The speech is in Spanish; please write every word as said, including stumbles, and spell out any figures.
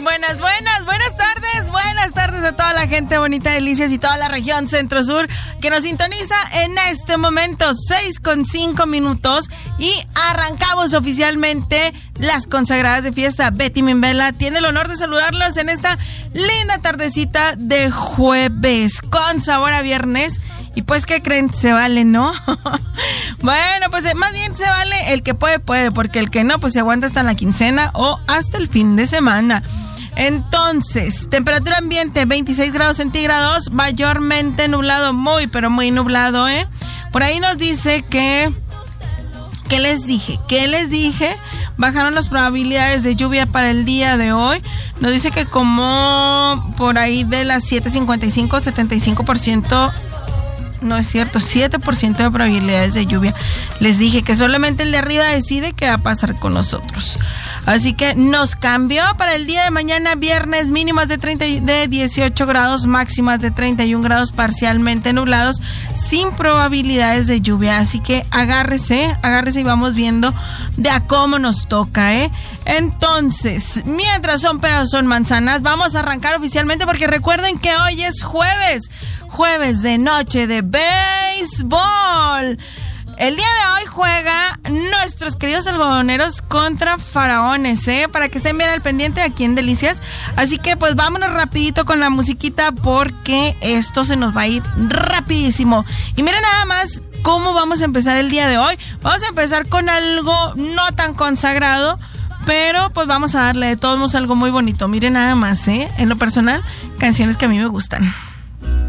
buenas, buenas, buenas tardes, buenas tardes a toda la gente bonita de Delicias y toda la región Centro-Sur que nos sintoniza en este momento, seis con cinco minutos, y arrancamos oficialmente las consagradas de fiesta. Betty Mimbela tiene el honor de saludarlos en esta linda tardecita de jueves con sabor a viernes. Y pues, ¿qué creen? Se vale, ¿no? Bueno, pues más bien se vale el que puede, puede, porque el que no, pues se aguanta hasta la quincena o hasta el fin de semana. Entonces, temperatura ambiente veintiséis grados centígrados, mayormente nublado, muy, pero muy nublado, ¿eh? Por ahí nos dice que... ¿Qué les dije? ¿Qué les dije? Bajaron las probabilidades de lluvia para el día de hoy. Nos dice que como por ahí de las siete cincuenta y cinco, setenta y cinco por ciento... No es cierto, siete por ciento de probabilidades de lluvia. Les dije que solamente el de arriba decide qué va a pasar con nosotros. Así que nos cambió para el día de mañana, viernes, mínimas de, treinta, de dieciocho grados, máximas de treinta y un grados, parcialmente nublados, sin probabilidades de lluvia. Así que agárrese, agárrese y vamos viendo de a cómo nos toca, ¿eh? Entonces, mientras son peras son manzanas, vamos a arrancar oficialmente porque recuerden que hoy es jueves. Jueves de noche de béisbol. El día de hoy juega nuestros queridos algodoneros contra Faraones, ¿eh? Para que estén bien al pendiente aquí en Delicias. Así que pues vámonos rapidito con la musiquita porque esto se nos va a ir rapidísimo. Y miren nada más cómo vamos a empezar el día de hoy. Vamos a empezar con algo no tan consagrado, pero pues vamos a darle de todos modos algo muy bonito. Miren nada más, ¿eh? En lo personal, canciones que a mí me gustan.